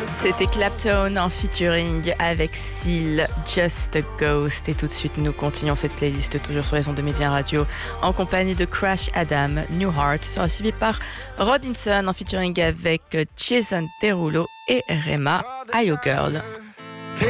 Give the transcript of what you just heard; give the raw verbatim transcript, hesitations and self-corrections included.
C'était Clapton en featuring avec Seal, Just a Ghost. Et tout de suite, nous continuons cette playlist toujours sur les ondes de Média Radio en compagnie de Crash Adam, New Heart, sera suivi par Robinson en featuring avec Jason Derulo et Rema, Ayo Girl.